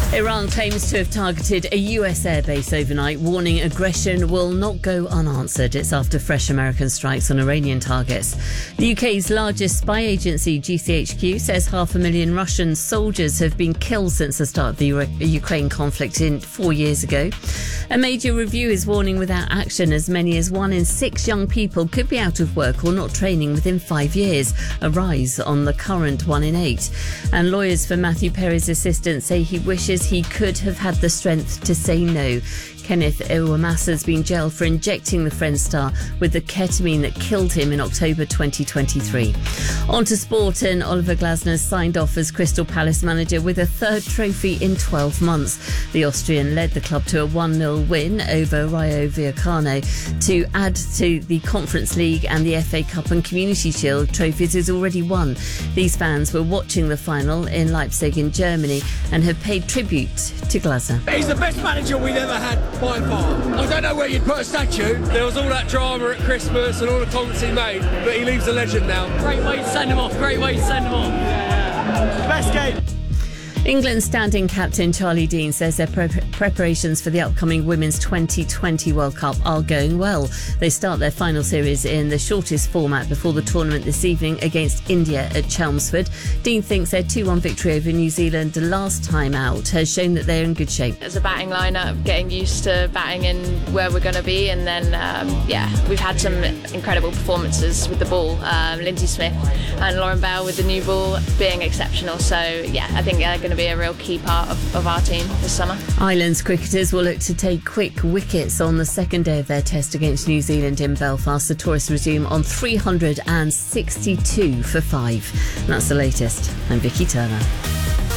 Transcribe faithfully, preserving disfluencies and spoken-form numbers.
Iran claims to have targeted a U S airbase overnight, warning aggression will not go unanswered. It's after fresh American strikes on Iranian targets. The U K's largest spy agency, G C H Q, says half a million Russian soldiers have been killed since the start of the U- Ukraine conflict in four years ago. A major review is warning without action, as many as one in six young people could be out of work or not training within five years, a rise on the current one in eight. And lawyers for Matthew Perry's assistant say he wishes he could have had the strength to say no. Kenneth Ewamasa has been jailed for injecting the Friends star with the ketamine that killed him in October twenty twenty-three. On to sport, and Oliver Glasner signed off as Crystal Palace manager with a third trophy in twelve months. The Austrian led the club to a one nil win over Rayo Vallecano to add to the Conference League and the F A Cup and Community Shield trophies he's already won. These fans were watching the final in Leipzig in Germany and have paid tribute to Glasner. He's the best manager we've ever had by far. I don't know where you'd put a statue. There was all that drama at Christmas and all the comments he made, but he leaves a legend now. Great way to send him off, great way to send him off. Best game. England's standing captain Charlie Dean says their pre- preparations for the upcoming Women's twenty twenty World Cup are going well. They start their final series in the shortest format before the tournament this evening against India at Chelmsford. Dean thinks their two one victory over New Zealand last time out has shown that they're in good shape. As a batting lineup, getting used to batting in where we're going to be, and then um, yeah, we've had some incredible performances with the ball. Um, Lindsay Smith and Lauren Bell with the new ball being exceptional. So yeah, I think they're going to be a real key part of, of our team this summer. Islands cricketers will look to take quick wickets on the second day of their test against New Zealand in Belfast. The tourists resume on three hundred sixty-two for five. And that's the latest. I'm Vicky Turner.